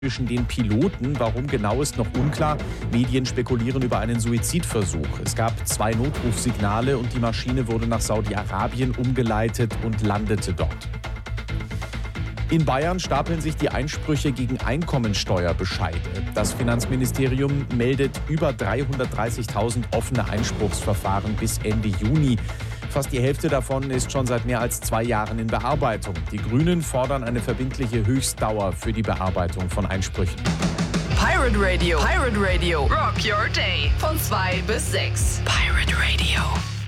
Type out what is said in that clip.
zwischen den Piloten. Warum genau, ist noch unklar. Medien spekulieren über einen Suizidversuch. Es gab 2 Notrufsignale und die Maschine wurde nach Saudi-Arabien umgeleitet und landete dort. In Bayern stapeln sich die Einsprüche gegen Einkommensteuerbescheide. Das Finanzministerium meldet über 330.000 offene Einspruchsverfahren bis Ende Juni. Fast die Hälfte davon ist schon seit mehr als 2 Jahren in Bearbeitung. Die Grünen fordern eine verbindliche Höchstdauer für die Bearbeitung von Einsprüchen. Pirate Radio. Pirate Radio. Rock your day. Von 2 bis 6. Pirate Radio.